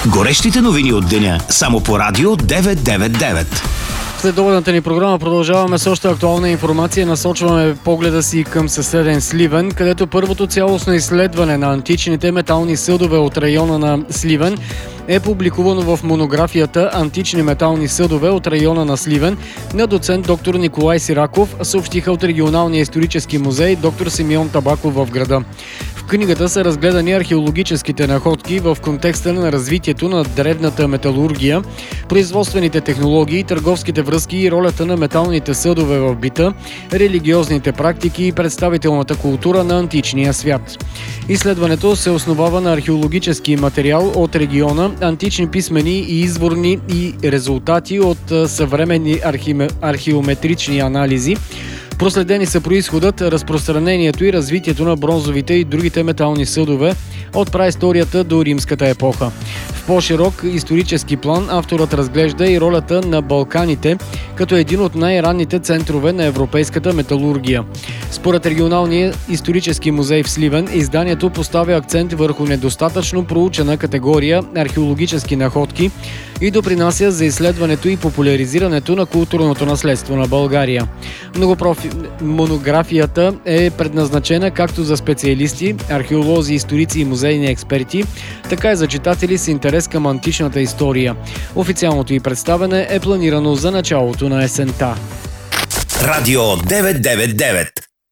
Горещите новини от деня само по Радио 999. След обедната ни програма продължаваме с още актуална информация. Насочваме погледа си към съседен Сливен, където първото цялостно изследване на античните метални съдове от района на Сливен е публикувано в монографията "Антични метални съдове от района на Сливен" на доцент доктор Николай Сираков, съобщиха от регионалния исторически музей доктор Симеон Табаков в града. В книгата са разгледани археологическите находки в контекста на развитието на древната металургия, производствените технологии, търговските връзки и ролята на металните съдове в бита, религиозните практики и представителната култура на античния свят. Изследването се основава на археологически материал от региона, антични писмени и изворни и резултати от съвременни археометрични анализи. Проследени са произходът, разпространението и развитието на бронзовите и другите метални съдове от праисторията до римската епоха. В по-широк исторически план авторът разглежда и ролята на Балканите като един от най-ранните центрове на европейската металургия. Според регионалния исторически музей в Сливен, изданието поставя акцент върху недостатъчно проучена категория археологически находки и допринася за изследването и популяризирането на културното наследство на България. Монографията е предназначена както за специалисти, археолози, историци и музейни експерти, така и за читатели с интерес към античната история. Официалното й представяне е планирано за началото на есента. Радио 999.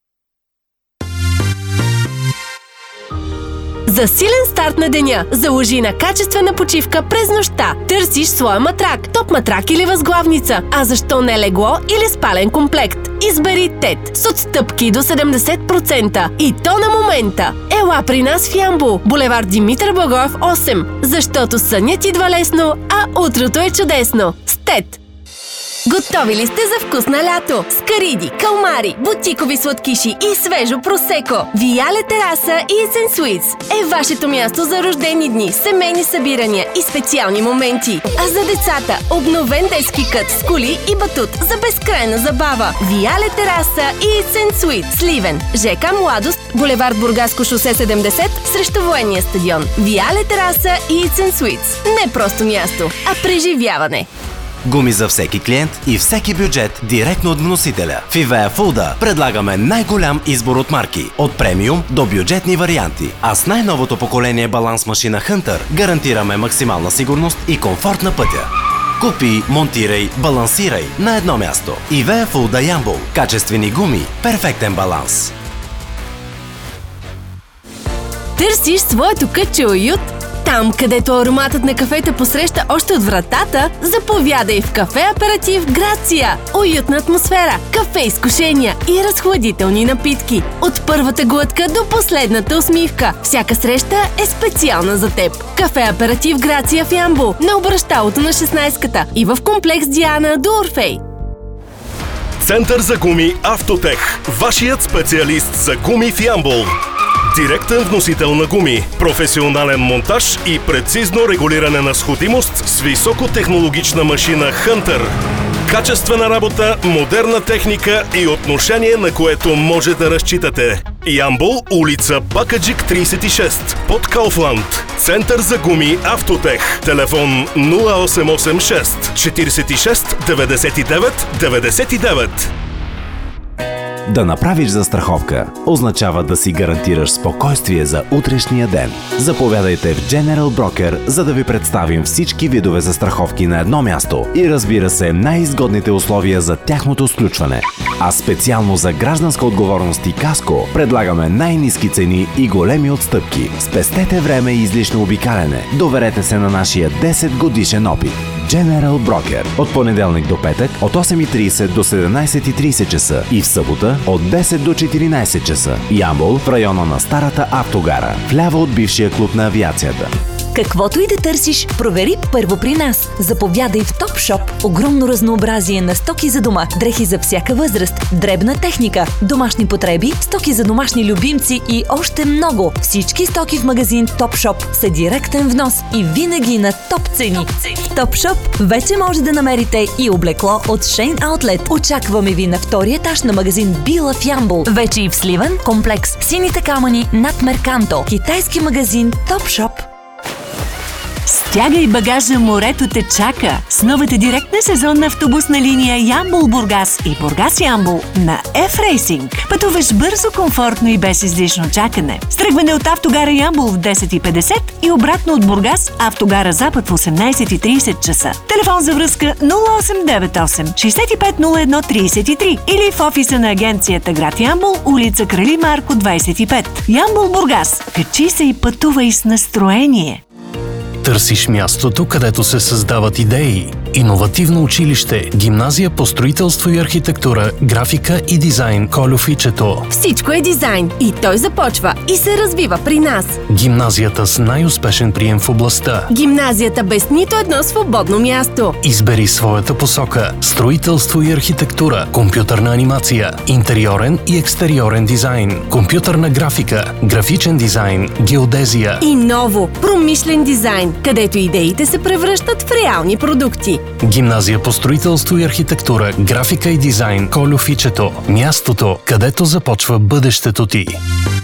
За силен старт на деня, заложи на качествена почивка през нощта. Търсиш своя матрак, топ матрак или възглавница. А защо не легло или спален комплект? Избери ТЕТ с отстъпки до 70%. И то на момента. Ела при нас в Ямбол, булевард Димитър Благоев 8. Защото сънят идва лесно, а утрото е чудесно. С ТЕТ. Готови ли сте за вкус на лято? С кариди, калмари, бутикови сладкиши и свежо просеко. Виале тераса и Есен Суитс е вашето място за рождени дни, семейни събирания и специални моменти. А за децата – обновен детски кът с коли и батут за безкрайна забава. Виале тераса и Есен Суитс, Сливен, ЖК Младост, булевард Бургаско шосе 70 срещу военния стадион. Виале тераса и Есен Суитс. Не просто място, а преживяване. Гуми за всеки клиент и всеки бюджет директно от вносителя. В Ивея Фулда предлагаме най-голям избор от марки, от премиум до бюджетни варианти. А с най-новото поколение баланс машина Hunter гарантираме максимална сигурност и комфорт на пътя. Купи, монтирай, балансирай на едно място. Ивея Фулда Ямбол. Качествени гуми, перфектен баланс. Търсиш своето кътче уют? Там, където ароматът на кафето посреща още от вратата, заповядай в Кафе Аператив Грация. Уютна атмосфера, кафе изкушения и разхладителни напитки. От първата глътка до последната усмивка. Всяка среща е специална за теб. Кафе Аператив Грация в Ямбол, на обръщалото на 16-ката и в комплекс Диана до Орфей. Център за гуми Автотех. Вашият специалист за гуми в Ямбол. Директен вносител на гуми, професионален монтаж и прецизно регулиране на сходимост с високотехнологична машина Hunter. Качествена работа, модерна техника и отношение, на което може да разчитате. Ямбол, улица Бакаджик 36, под Кауфланд. Център за гуми Автотех. Телефон 0886 46 99 99. Да направиш застраховка означава да си гарантираш спокойствие за утрешния ден. Заповядайте в General Broker, за да ви представим всички видове застраховки на едно място и, разбира се, най-изгодните условия за тяхното сключване. А специално за гражданска отговорност и каско предлагаме най-ниски цени и големи отстъпки. Спестете време и излишно обикаляне. Доверете се на нашия 10 годишен опит. General Broker. От понеделник до петък от 8:30 до 17:30 часа и в събота от 10 до 14 часа. Ямбол, в района на старата автогара, вляво от бившия клуб на авиацията. Каквото и да търсиш, провери първо при нас. Заповядай в Топшоп. Огромно разнообразие на стоки за дома, дрехи за всяка възраст, дребна техника, домашни потреби, стоки за домашни любимци и още много. Всички стоки в магазин Топшоп са директен внос и винаги на топ цени. В Топшоп вече може да намерите и облекло от Шейн Аутлет. Очакваме ви на втория етаж на магазин Била в Ямбол. Вече и в Сливен, комплекс Сините камъни над Мерканто. Китайски магазин Топшоп. Стягай багажа, морето те чака с новата директна сезонна автобусна линия Ямбол-Бургас и Бургас-Ямбол на F-Racing. Пътуваш бързо, комфортно и без излишно чакане. С тръгване от автогара Ямбол в 10:50 и обратно от Бургас, автогара Запад в 18:30 часа. Телефон за връзка 0898 650133 или в офиса на агенцията град Ямбол, улица Крали Марко 25. Ямбол-Бургас. Качи се и пътувай с настроение. Търсиш мястото, където се създават идеи. Иновативно училище, гимназия по строителство и архитектура, графика и дизайн Кольо Фичето. Всичко е дизайн и той започва и се развива при нас. Гимназията с най-успешен прием в областта. Гимназията без нито едно свободно място. Избери своята посока. Строителство и архитектура, компютърна анимация, интериорен и екстериорен дизайн, компютърна графика, графичен дизайн, геодезия. И ново, промишлен дизайн, където идеите се превръщат в реални продукти. Гимназия по строителство и архитектура, графика и дизайн Кольо Фичето. Мястото, където започва бъдещето ти.